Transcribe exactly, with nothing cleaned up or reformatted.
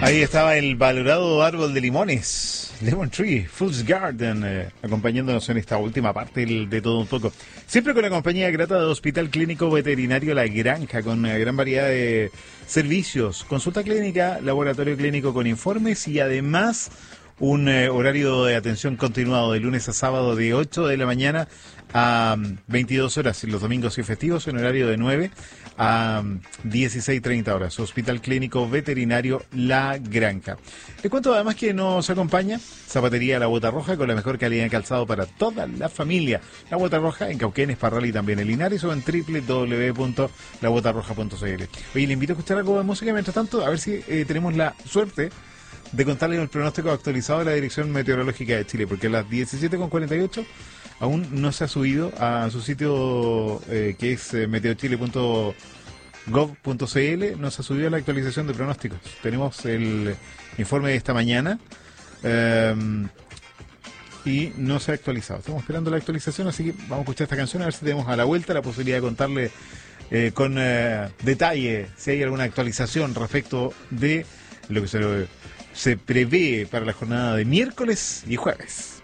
Ahí estaba el valorado árbol de limones, Lemon Tree, Fool's Garden, eh, acompañándonos en esta última parte de todo un poco. Siempre con la compañía grata de Hospital Clínico Veterinario La Granja, con una gran variedad de servicios, consulta clínica, laboratorio clínico con informes y además un eh, horario de atención continuado de lunes a sábado de ocho de la mañana a veintidós horas y los domingos y festivos en horario de nueve a dieciséis treinta horas. Hospital Clínico Veterinario La Granja. Le cuento además que nos acompaña Zapatería La Bota Roja con la mejor calidad de calzado para toda la familia. La Bota Roja en Cauquenes, Parral y también en Linares o en doble u doble u doble u punto la bota roja punto c l. Oye, le invito a escuchar algo de música mientras tanto, a ver si eh, tenemos la suerte de contarles el pronóstico actualizado de la Dirección Meteorológica de Chile, porque a las diecisiete con cuarenta y ocho aún no se ha subido a su sitio eh, que es eh, meteochile punto gov punto c l, no se ha subido la actualización de pronósticos. Tenemos el informe de esta mañana eh, y no se ha actualizado. Estamos esperando la actualización, así que vamos a escuchar esta canción a ver si tenemos a la vuelta la posibilidad de contarle eh, con eh, detalle si hay alguna actualización respecto de lo que se, se prevé para la jornada de miércoles y jueves.